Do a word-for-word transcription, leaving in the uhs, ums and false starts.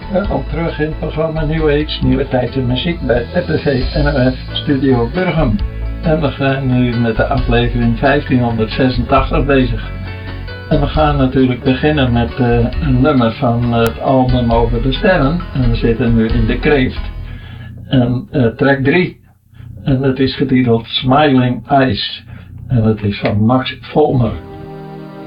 Welkom terug in het programma New Age, Nieuwe Tijd en Muziek bij R T V N O F Studio Burgum. En we zijn nu met de aflevering vijftienhonderdzesentachtig bezig. En we gaan natuurlijk beginnen met uh, een nummer van het album Over de Sterren. En we zitten nu in de Kreeft. En uh, track drie. En het is getiteld Smiling Eyes. En het is van Max Volmer.